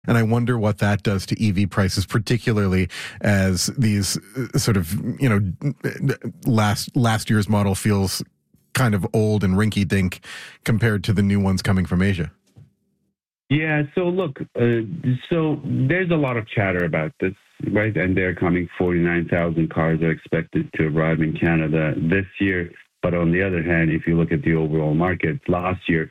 And I wonder what that does to EV prices, particularly as these sort of, last year's model feels kind of old and rinky-dink compared to the new ones coming from Asia. Yeah, so look, so there's a lot of chatter about this, right? And they're coming, 49,000 cars are expected to arrive in Canada this year. But on the other hand, if you look at the overall market, last year,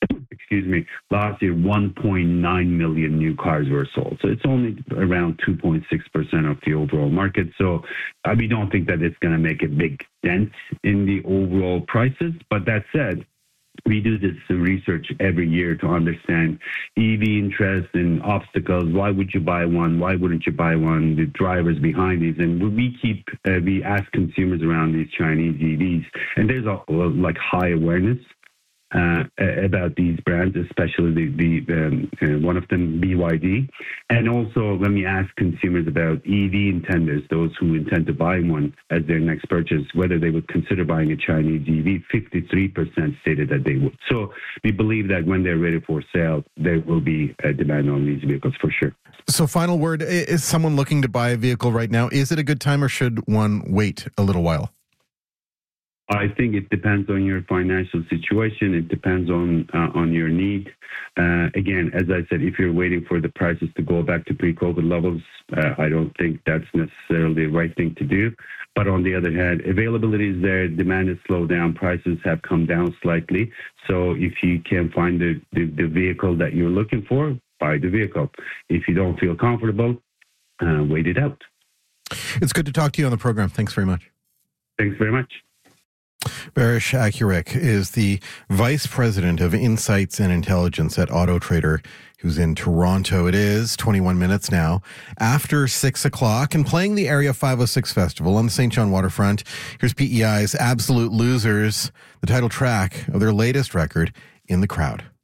1.9 million new cars were sold. So it's only around 2.6% of the overall market. So we don't think that it's going to make a big dent in the overall prices. But that said, we do this research every year to understand EV interest and obstacles. Why would you buy one? Why wouldn't you buy one? The drivers behind these. And we ask consumers around these Chinese EVs, and there's a high awareness about these brands, especially the one of them, BYD. And also when we ask consumers about EV intenders, those who intend to buy one as their next purchase, whether they would consider buying a Chinese EV, 53% stated that they would. So we believe that when they're ready for sale, there will be a demand on these vehicles for sure. So final word, is someone looking to buy a vehicle right now? Is it a good time or should one wait a little while? I think it depends on your financial situation. It depends on your need. Again, as I said, if you're waiting for the prices to go back to pre-COVID levels, I don't think that's necessarily the right thing to do. But on the other hand, availability is there, demand is slowed down, prices have come down slightly. So if you can find the vehicle that you're looking for, buy the vehicle. If you don't feel comfortable, wait it out. It's good to talk to you on the program. Thanks very much. Thanks very much. Barish Akuric is the Vice President of Insights and Intelligence at AutoTrader, who's in Toronto. It is 21 minutes now after 6 o'clock and playing the Area 506 Festival on the St. John waterfront. Here's PEI's Absolute Losers, the title track of their latest record, In the Crowd.